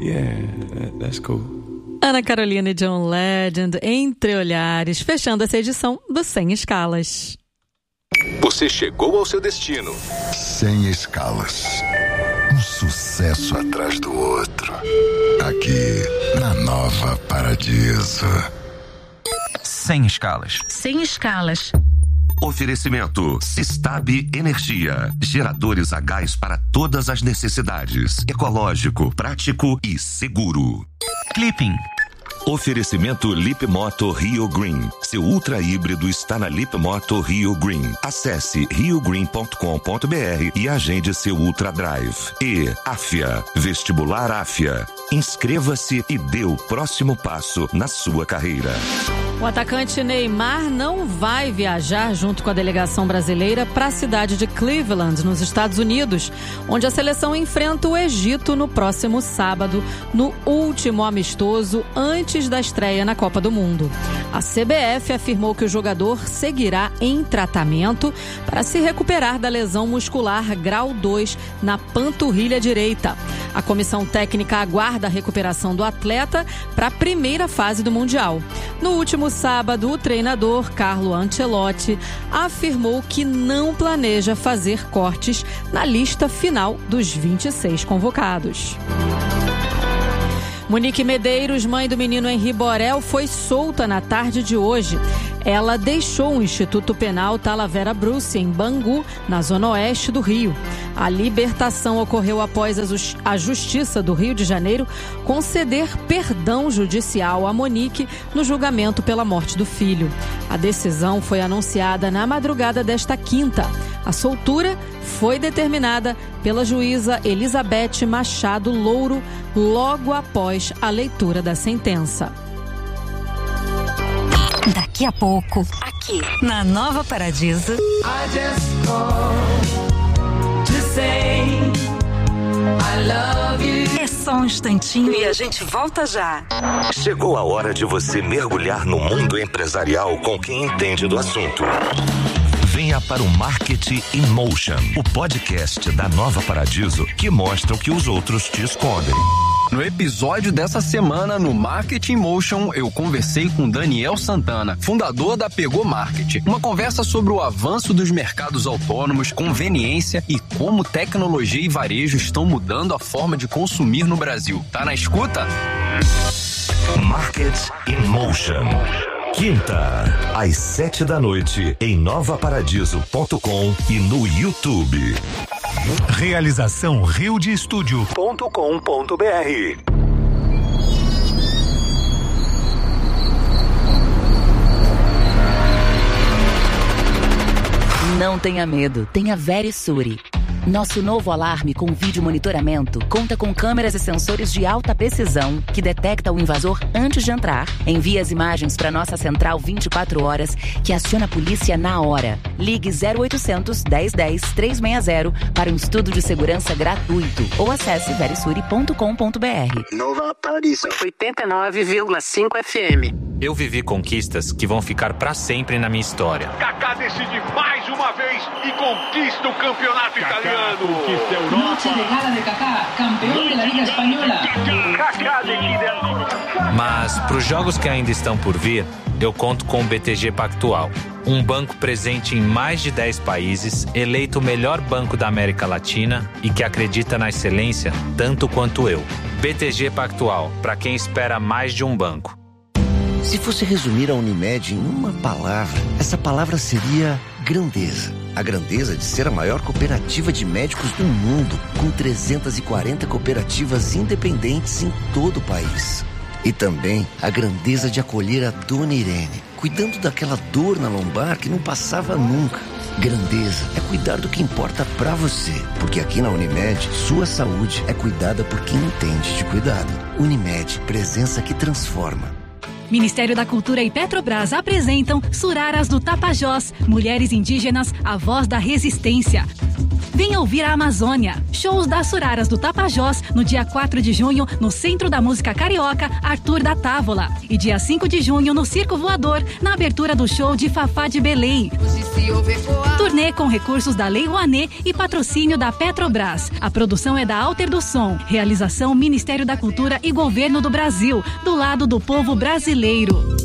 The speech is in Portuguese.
that's cool. Ana Carolina e John Legend, Entre Olhares, fechando essa edição do Sem Escalas. Você chegou ao seu destino. Sem Escalas. Um sucesso atrás do outro. Aqui, na Nova Paradiso. Sem Escalas. Sem Escalas. Oferecimento Sistab Energia. Geradores a gás para todas as necessidades. Ecológico, prático e seguro. Clipping. Oferecimento Lip Moto Rio Green. Seu ultra híbrido está na Lip Moto Rio Green. Acesse riogreen.com.br e agende seu Ultra Drive. E Afia, Vestibular Afia. Inscreva-se e dê o próximo passo na sua carreira. O atacante Neymar não vai viajar junto com a delegação brasileira para a cidade de Cleveland, nos Estados Unidos, onde a seleção enfrenta o Egito no próximo sábado, no último amistoso antes da estreia na Copa do Mundo. A CBF afirmou que o jogador seguirá em tratamento para se recuperar da lesão muscular grau 2 na panturrilha direita. A comissão técnica aguarda a recuperação do atleta para a primeira fase do Mundial. No último sábado, o treinador Carlo Ancelotti afirmou que não planeja fazer cortes na lista final dos 26 convocados. Monique Medeiros, mãe do menino Henri Borel, foi solta na tarde de hoje. Ela deixou o Instituto Penal Talavera Bruce, em Bangu, na zona oeste do Rio. A libertação ocorreu após a Justiça do Rio de Janeiro conceder perdão judicial a Monique no julgamento pela morte do filho. A decisão foi anunciada na madrugada desta quinta. A soltura foi determinada pela juíza Elizabeth Machado Louro logo após a leitura da sentença. Daqui a pouco, aqui na Nova Paradiso. I just called to say I love you. É só um instantinho e a gente volta já. Chegou a hora de você mergulhar no mundo empresarial com quem entende do assunto. Venha para o Marketing in Motion, o podcast da Nova Paradiso que mostra o que os outros te escondem. No episódio dessa semana, no Marketing Motion, eu conversei com Daniel Santana, fundador da Pegou Market. Uma conversa sobre o avanço dos mercados autônomos, conveniência e como tecnologia e varejo estão mudando a forma de consumir no Brasil. Tá na escuta? Market in Motion. Quinta, às 7h, em novaparadiso.com e no YouTube. Realização riodestudio.com.br. Não tenha medo, tenha Verisure. Nosso novo alarme com vídeo monitoramento conta com câmeras e sensores de alta precisão que detecta o invasor antes de entrar, envia as imagens para nossa central 24 horas que aciona a polícia na hora. Ligue 0800 1010 360 para um estudo de segurança gratuito ou acesse verisure.com.br. Nova Paradiso 89,5 FM. Eu vivi conquistas que vão ficar para sempre na minha história. Kaká decide mais uma vez e conquista o campeonato italiano. Noche de gala de Kaká, campeão da Liga Espanhola. Kaká decide. Mas para os jogos que ainda estão por vir, eu conto com o BTG Pactual, um banco presente em mais de 10 países, eleito o melhor banco da América Latina e que acredita na excelência tanto quanto eu. BTG Pactual, para quem espera mais de um banco. Se fosse resumir a Unimed em uma palavra, essa palavra seria grandeza. A grandeza de ser a maior cooperativa de médicos do mundo, com 340 cooperativas independentes em todo o país. E também a grandeza de acolher a Dona Irene, cuidando daquela dor na lombar que não passava nunca. Grandeza é cuidar do que importa pra você, porque aqui na Unimed, sua saúde é cuidada por quem entende de cuidado. Unimed, presença que transforma. Ministério da Cultura e Petrobras apresentam Suraras do Tapajós, Mulheres Indígenas, a voz da resistência. Venha ouvir a Amazônia. Shows das Suraras do Tapajós no dia 4 de junho no Centro da Música Carioca, Arthur da Távola. E dia 5 de junho no Circo Voador, na abertura do show de Fafá de Belém. Turnê com recursos da Lei Rouanet e patrocínio da Petrobras. A produção é da Alter do Som. Realização Ministério da Cultura e Governo do Brasil, do lado do povo brasileiro.